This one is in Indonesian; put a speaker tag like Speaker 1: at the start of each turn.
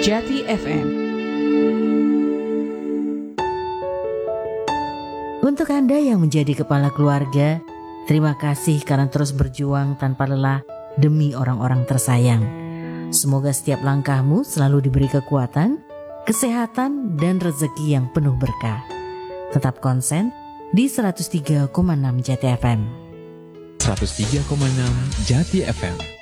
Speaker 1: Jati FM.
Speaker 2: Untuk Anda yang menjadi kepala keluarga, terima kasih karena terus berjuang tanpa lelah demi orang-orang tersayang. Semoga setiap langkahmu selalu diberi kekuatan, kesehatan, dan rezeki yang penuh berkah. Tetap konsen di 103,6 Jati FM.
Speaker 3: 103,6 Jati FM.